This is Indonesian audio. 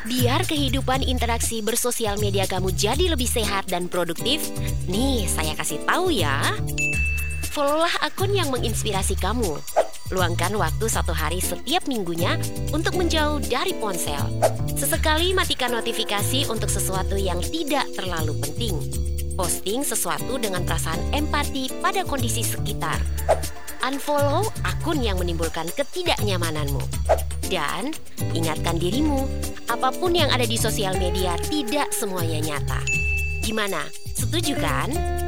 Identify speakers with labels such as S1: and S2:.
S1: Biar kehidupan interaksi bersosial media kamu jadi lebih sehat dan produktif, nih saya kasih tahu ya. Followlah akun yang menginspirasi kamu. Luangkan waktu 1 hari setiap minggunya untuk menjauh dari ponsel. Sesekali matikan notifikasi untuk sesuatu yang tidak terlalu penting. Posting sesuatu dengan perasaan empati pada kondisi sekitar. Unfollow akun yang menimbulkan ketidaknyamananmu. Dan ingatkan dirimu, apapun yang ada di sosial media tidak semuanya nyata. Gimana? Setuju kan?